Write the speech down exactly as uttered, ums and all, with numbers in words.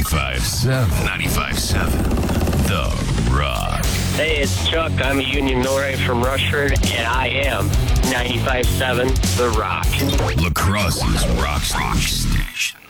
ninety-five seven. ninety-five seven. The Rock. Hey, it's Chuck. I'm a Union Millwright from Rushford, and I am ninety-five seven The Rock. La Crosse's Rock Station.